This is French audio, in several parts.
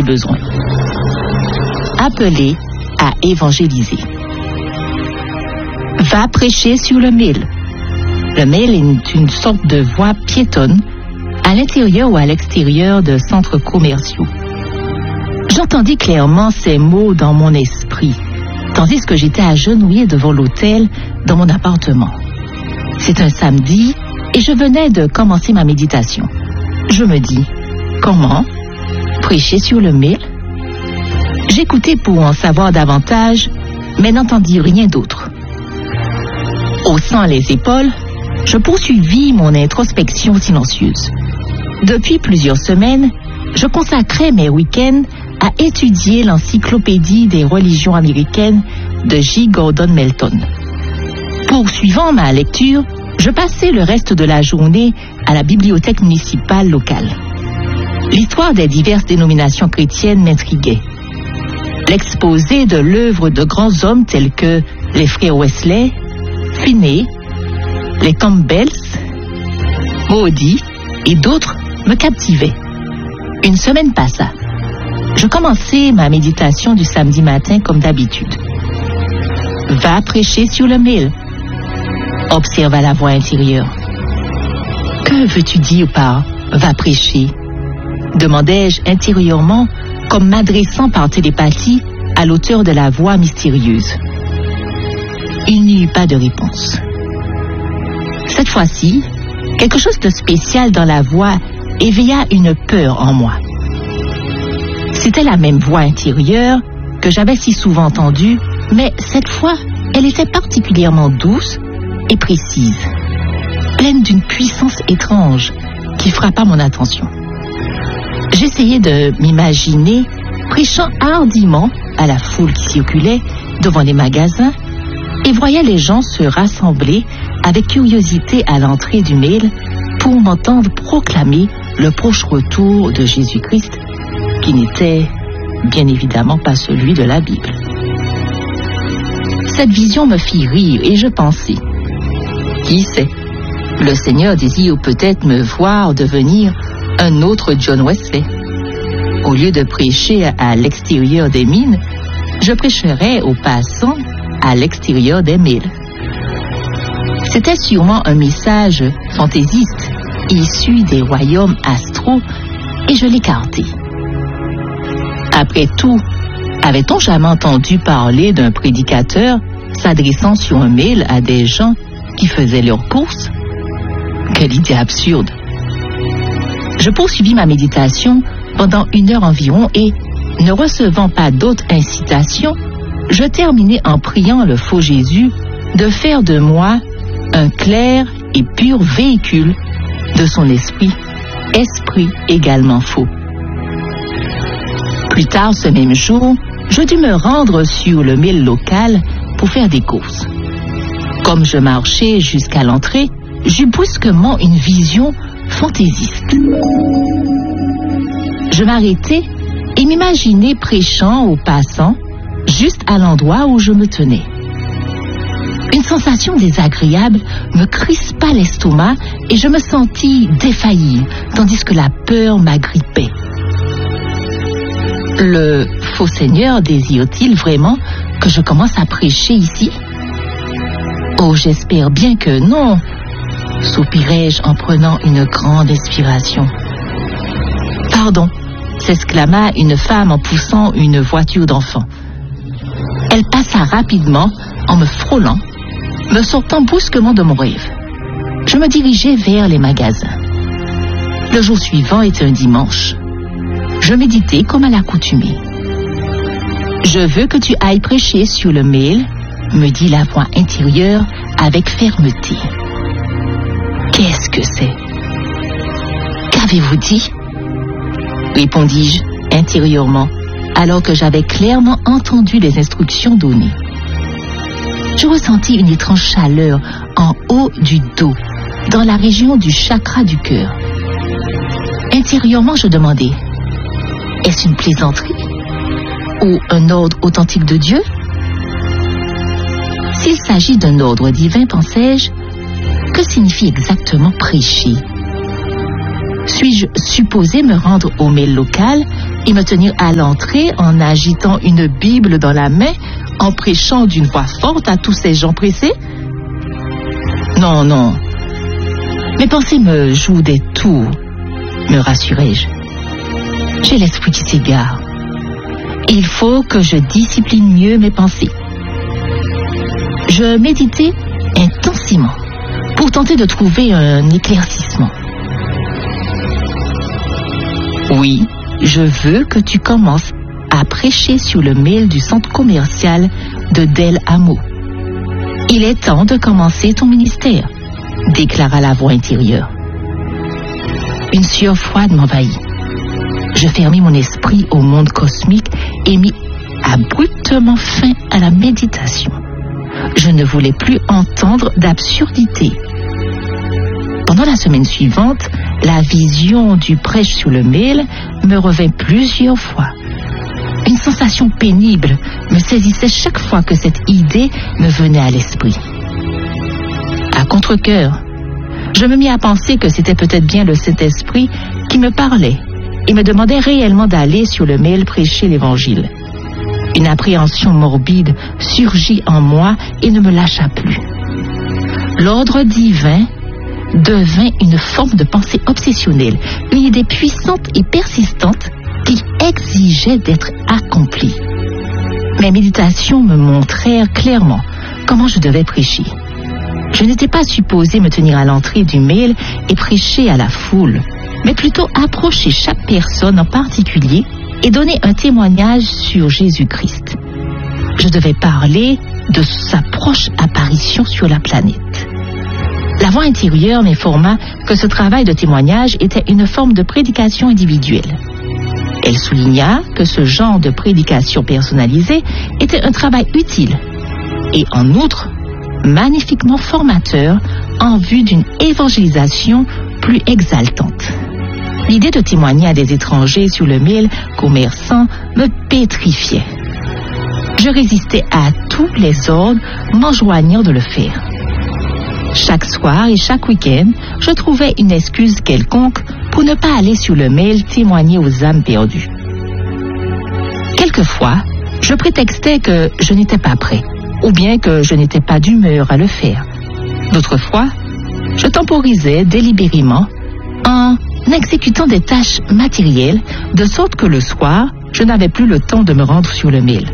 besoin. Appelé à évangéliser. Va prêcher sur le mille. Le mille est une sorte de voie piétonne à l'intérieur ou à l'extérieur de centres commerciaux. J'entendis clairement ces mots dans mon esprit, tandis que j'étais agenouillée devant l'autel dans mon appartement. C'est un samedi et je venais de commencer ma méditation. Je me dis, comment prêcher sur le mille? J'écoutais pour en savoir davantage, mais n'entendis rien d'autre. Haussant les épaules, je poursuivis mon introspection silencieuse. Depuis plusieurs semaines, je consacrais mes week-ends à étudier l'encyclopédie des religions américaines de J. Gordon Melton. Poursuivant ma lecture, je passais le reste de la journée à la bibliothèque municipale locale. L'histoire des diverses dénominations chrétiennes m'intriguait. L'exposé de l'œuvre de grands hommes tels que les frères Wesley, Finney, les Campbells, Moody et d'autres me captivait. Une semaine passa. Je commençai ma méditation du samedi matin comme d'habitude. Va prêcher sur le mille, observa la voix intérieure. Que veux-tu dire par va prêcher? Demandai-je intérieurement, comme m'adressant par télépathie à l'auteur de la voix mystérieuse. Il n'y eut pas de réponse. Cette fois-ci, quelque chose de spécial dans la voix éveilla une peur en moi. C'était la même voix intérieure que j'avais si souvent entendue, mais cette fois, elle était particulièrement douce et précise, pleine d'une puissance étrange qui frappa mon attention. J'essayais de m'imaginer prêchant hardiment à la foule qui circulait devant les magasins et voyais les gens se rassembler avec curiosité à l'entrée du mille pour m'entendre proclamer le proche retour de Jésus-Christ, qui n'était bien évidemment pas celui de la Bible. Cette vision me fit rire et je pensai, qui sait, le Seigneur désire peut-être me voir devenir un autre John Wesley. Au lieu de prêcher à l'extérieur des mines, je prêcherais aux passants à l'extérieur des milles. C'était sûrement un message fantaisiste issu des royaumes astraux et je l'écartai. Après tout, avait-on jamais entendu parler d'un prédicateur s'adressant sur un mille à des gens qui faisaient leurs courses? Quelle idée absurde! Je poursuivis ma méditation pendant 1 heure environ et, ne recevant pas d'autres incitations, je terminai en priant le faux Jésus de faire de moi un clair et pur véhicule de son esprit également faux. Plus tard ce même jour, je dus me rendre sur le mille local pour faire des courses. Comme je marchais jusqu'à l'entrée, j'eus brusquement une vision fantaisiste. Je m'arrêtai et m'imaginai prêchant aux passants juste à l'endroit où je me tenais. Une sensation désagréable me crispa l'estomac et je me sentis défaillir, tandis que la peur m'agrippait. Le faux Seigneur désire-t-il vraiment que je commence à prêcher ici? Oh, j'espère bien que non, soupirai-je en prenant une grande inspiration. Pardon, s'exclama une femme en poussant une voiture d'enfant. Elle passa rapidement en me frôlant, me sortant brusquement de mon rêve. Je me dirigeai vers les magasins. Le jour suivant était un dimanche. Je méditais comme à l'accoutumée. Je veux que tu ailles prêcher sur le mille, me dit la voix intérieure avec fermeté. Qu'est-ce que c'est? Qu'avez-vous dit? Répondis-je intérieurement, alors que j'avais clairement entendu les instructions données. Je ressentis une étrange chaleur en haut du dos, dans la région du chakra du cœur. Intérieurement, je demandais, est-ce une plaisanterie? Ou un ordre authentique de Dieu? S'il s'agit d'un ordre divin, pensais-je, que signifie exactement prêcher? Suis-je supposé me rendre au mail local et me tenir à l'entrée en agitant une Bible dans la main, en prêchant d'une voix forte à tous ces gens pressés? Non, non. Mes pensées me jouent des tours, me rassurai-je. J'ai l'esprit qui s'égare. Il faut que je discipline mieux mes pensées. Je méditais intensément pour tenter de trouver un éclaircissement. Oui, je veux que tu commences à prêcher sur le mail du centre commercial de Del Amo. Il est temps de commencer ton ministère, déclara la voix intérieure. Une sueur froide m'envahit. Je fermai mon esprit au monde cosmique et mis abruptement fin à la méditation. Je ne voulais plus entendre d'absurdité. Pendant la semaine suivante, la vision du prêche sur le mail me revint plusieurs fois. Une sensation pénible me saisissait chaque fois que cette idée me venait à l'esprit. À contre-cœur, je me mis à penser que c'était peut-être bien le Saint-Esprit qui me parlait et me demandait réellement d'aller sur le mail prêcher l'Évangile. Une appréhension morbide surgit en moi et ne me lâcha plus. L'ordre divin devint une forme de pensée obsessionnelle, une idée puissante et persistante qui exigeait d'être accomplie. Mes méditations me montrèrent clairement comment je devais prêcher. Je n'étais pas supposé me tenir à l'entrée du mail et prêcher à la foule, mais plutôt approcher chaque personne en particulier et donner un témoignage sur Jésus-Christ. Je devais parler de sa proche apparition sur la planète. La voix intérieure m'informa que ce travail de témoignage était une forme de prédication individuelle. Elle souligna que ce genre de prédication personnalisée était un travail utile et en outre magnifiquement formateur en vue d'une évangélisation plus exaltante. L'idée de témoigner à des étrangers sur le mail commerçant me pétrifiait. Je résistais à tous les ordres m'enjoignant de le faire. Chaque soir et chaque week-end, je trouvais une excuse quelconque pour ne pas aller sur le mail témoigner aux âmes perdues. Quelquefois, je prétextais que je n'étais pas prêt, ou bien que je n'étais pas d'humeur à le faire. D'autres fois, je temporisais délibérément en exécutant des tâches matérielles, de sorte que le soir, je n'avais plus le temps de me rendre sur le mail.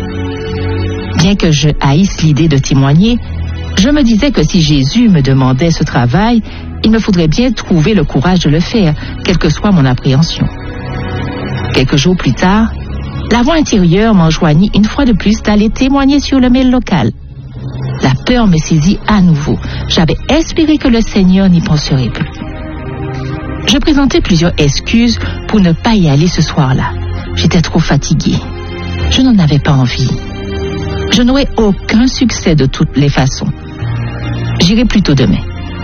Bien que je haïsse l'idée de témoigner, je me disais que si Jésus me demandait ce travail, il me faudrait bien trouver le courage de le faire, quelle que soit mon appréhension. Quelques jours plus tard, la voix intérieure m'enjoignit une fois de plus d'aller témoigner sur le mail local. La peur me saisit à nouveau. J'avais espéré que le Seigneur n'y penserait plus. Je présentai plusieurs excuses pour ne pas y aller ce soir-là. J'étais trop fatiguée. Je n'en avais pas envie. Je n'aurais aucun succès de toutes les façons. J'irai plutôt demain.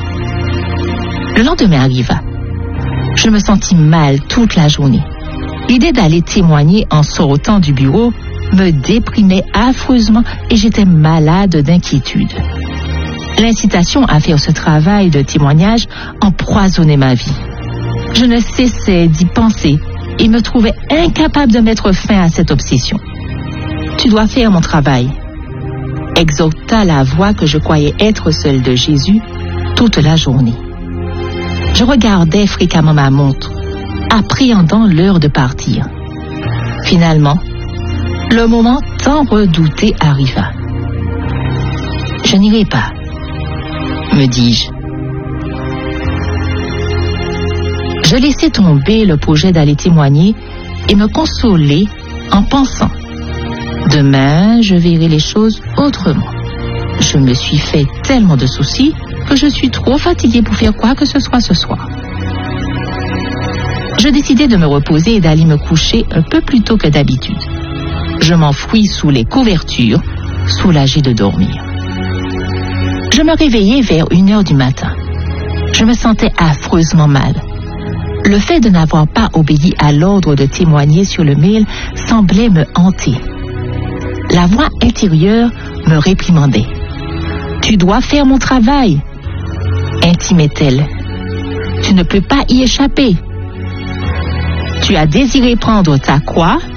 Le lendemain arriva. Je me sentis mal toute la journée. L'idée d'aller témoigner en sortant du bureau me déprimait affreusement et j'étais malade d'inquiétude. L'incitation à faire ce travail de témoignage empoisonnait ma vie. Je ne cessais d'y penser et me trouvais incapable de mettre fin à cette obsession. Tu dois faire mon travail, exhorta la voix que je croyais être celle de Jésus toute la journée. Je regardais fréquemment ma montre, appréhendant l'heure de partir. Finalement, le moment tant redouté arriva. Je n'irai pas, me dis-je. Je laissai tomber le projet d'aller témoigner et me consoler en pensant: demain, je verrai les choses autrement. Je me suis fait tellement de soucis que je suis trop fatiguée pour faire quoi que ce soit ce soir. Je décidai de me reposer et d'aller me coucher un peu plus tôt que d'habitude. Je m'enfouis sous les couvertures, soulagée de dormir. Je me réveillai vers 1h du matin. Je me sentais affreusement mal. Le fait de n'avoir pas obéi à l'ordre de témoigner sur le mail semblait me hanter. La voix intérieure me réprimandait. « Tu dois faire mon travail », intimait-elle. « Tu ne peux pas y échapper. Tu as désiré prendre ta croix